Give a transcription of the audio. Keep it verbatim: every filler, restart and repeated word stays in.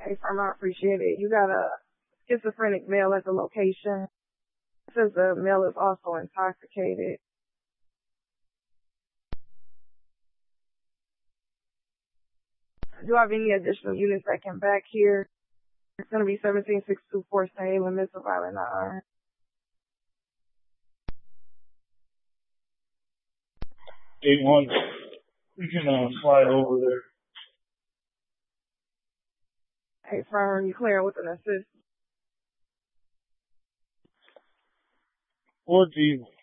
Hey, firm, I appreciate it. You got a schizophrenic male at the location. It says the male is also intoxicated. Do I have any additional units that can back here? It's going to be seventeen six two four Salem, Miss Violent Iron. eight one, we can uh, slide over there. Hey, firm, you clearing with an assist? What do you